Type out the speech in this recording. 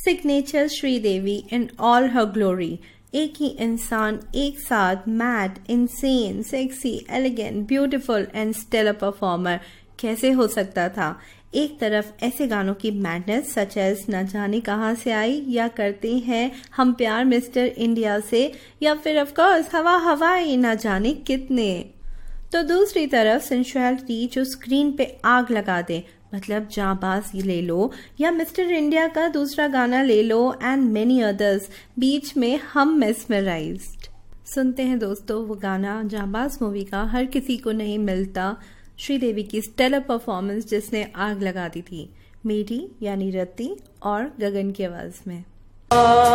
Signature Sridevi in all her glory. एक ही इंसान एक साथ mad, insane, sexy, elegant, beautiful and stellar performer कैसे हो सकता था। एक तरफ ऐसे गानों की मैडनेस सच एज न जाने कहां से आई, या करते हैं हम प्यार मिस्टर इंडिया से, या फिर ऑफ कोर्स हवा हवाई न जाने कितने। तो दूसरी तरफ सेंसुअलिटी जो स्क्रीन पे आग लगा दे, मतलब जाबाज ले लो या मिस्टर इंडिया का दूसरा गाना ले लो एंड मेनी अदर्स, बीच में हम मेस्मराइज्ड। सुनते हैं दोस्तों वो गाना जाबाज मूवी का हर किसी को नहीं मिलता, श्रीदेवी की स्टेलर परफॉर्मेंस जिसने आग लगा दी थी, मेरी यानी रति और गगन की आवाज में।